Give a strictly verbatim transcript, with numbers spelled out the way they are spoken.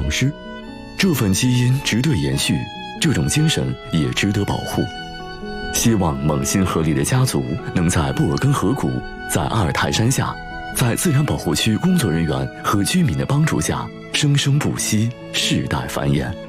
丧失。这份基因值得延续，这种精神也值得保护。希望猛心合力的家族能在布尔根河谷，在阿尔泰山下，在自然保护区工作人员和居民的帮助下，生生不息，世代繁衍。